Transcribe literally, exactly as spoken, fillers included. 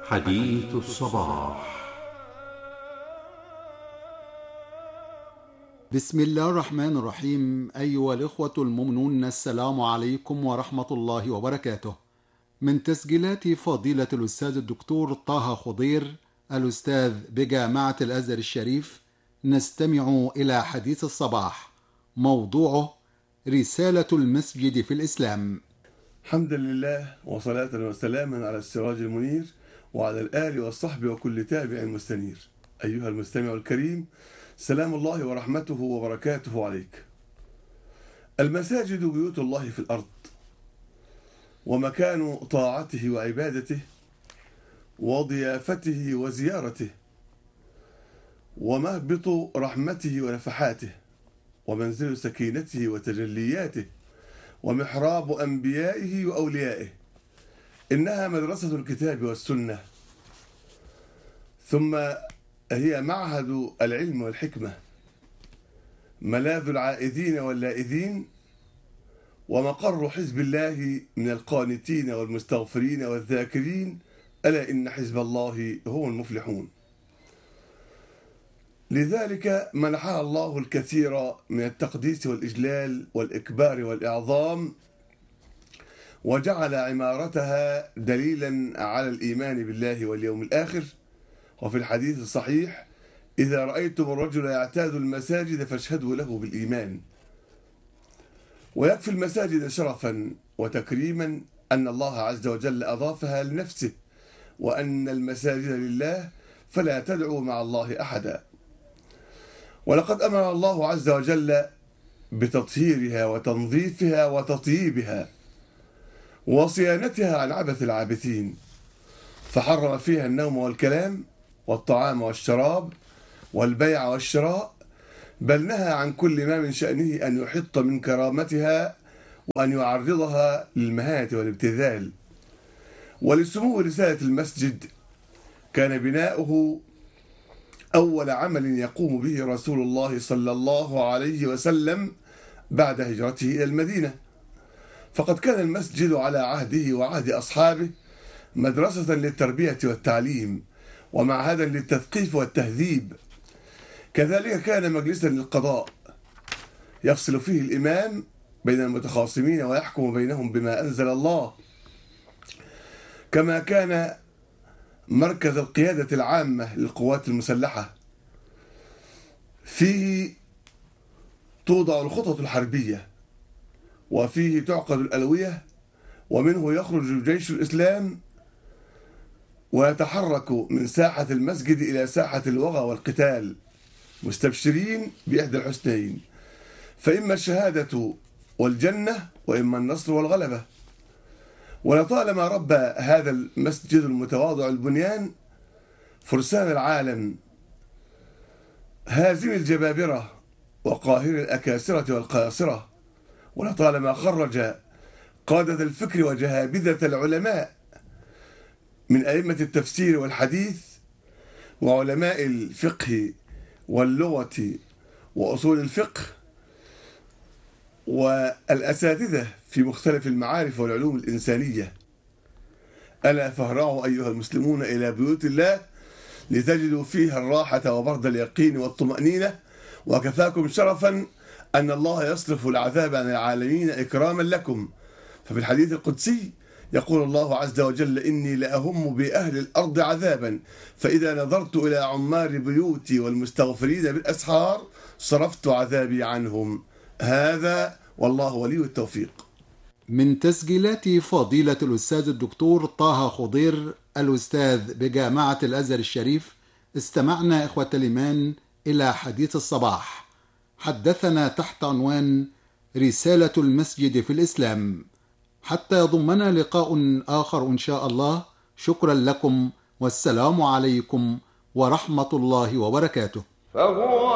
حديث الصباح. بسم الله الرحمن الرحيم. أيها الإخوة المؤمنون، السلام عليكم ورحمة الله وبركاته. من تسجيلات فضيلة الأستاذ الدكتور طه خضير، الأستاذ بجامعة الأزهر الشريف، نستمع إلى حديث الصباح، موضوعه رسالة المسجد في الإسلام. حمدا لله وصلاة وسلاما على السراج المنير وعلى الآل والصحب وكل تابع مستنير. أيها المستمع الكريم، سلام الله ورحمته وبركاته عليك. المساجد بيوت الله في الأرض، ومكان طاعته وعبادته وضيافته وزيارته، ومهبط رحمته ونفحاته، ومنزل سكينته وتجلياته، ومحراب أنبيائه وأوليائه. إنها مدرسة الكتاب والسنة، ثم هي معهد العلم والحكمة، ملاذ العائذين واللائذين، ومقر حزب الله من القانتين والمستغفرين والذاكرين. ألا إن حزب الله هم المفلحون. لذلك منحها الله الكثير من التقديس والإجلال والإكبار والإعظام، وجعل عمارتها دليلا على الإيمان بالله واليوم الآخر. وفي الحديث الصحيح: إذا رأيتم الرجل يعتاد المساجد فاشهدوا له بالإيمان. ويكفي المساجد شرفا وتكريما أن الله عز وجل أضافها لنفسه، وأن المساجد لله فلا تدعوا مع الله أحدا. ولقد أمر الله عز وجل بتطهيرها وتنظيفها وتطييبها وصيانتها عن عبث العابثين، فحرم فيها النوم والكلام والطعام والشراب والبيع والشراء، بل نهى عن كل ما من شأنه أن يحط من كرامتها وأن يعرضها للمهانة والابتذال. ولسمو رسالة المسجد كان بناؤه أول عمل يقوم به رسول الله صلى الله عليه وسلم بعد هجرته إلى المدينة، فقد كان المسجد على عهده وعهد أصحابه مدرسة للتربية والتعليم، ومعهدا للتثقيف والتهذيب. كذلك كان مجلسا للقضاء يفصل فيه الإمام بين المتخاصمين ويحكم بينهم بما أنزل الله، كما كان مركز القيادة العامة للقوات المسلحة. فيه توضع الخطط الحربية، وفيه تعقد الألوية، ومنه يخرج جيش الإسلام ويتحرك من ساحة المسجد إلى ساحة الوغى والقتال، مستبشرين بإحدى الحسنين، فإما الشهادة والجنة وإما النصر والغلبة. ولطالما ربى هذا المسجد المتواضع البنيان فرسان العالم، هازم الجبابرة وقاهر الأكاسرة والقاصرة. ولطالما خرج قادة الفكر وجهابذة العلماء من أئمة التفسير والحديث وعلماء الفقه واللغة وأصول الفقه والأساتذة في مختلف المعارف والعلوم الإنسانية. ألا فاهرعوا أيها المسلمون إلى بيوت الله لتجدوا فيها الراحة وبرد اليقين والطمأنينة. وكفاكم شرفا أن الله يصرف العذاب عن العالمين إكراما لكم. ففي الحديث القدسي يقول الله عز وجل: إني لأهم بأهل الأرض عذابا، فإذا نظرت إلى عمار بيوتي والمستغفرين بالأسحار صرفت عذابي عنهم. هذا والله ولي التوفيق. من تسجيلات فضيلة الأستاذ الدكتور طه خضير، الأستاذ بجامعة الأزهر الشريف، استمعنا إخوة الإيمان إلى حديث الصباح، حدثنا تحت عنوان رسالة المسجد في الإسلام. حتى يضمنا لقاء آخر إن شاء الله. شكرا لكم، والسلام عليكم ورحمة الله وبركاته.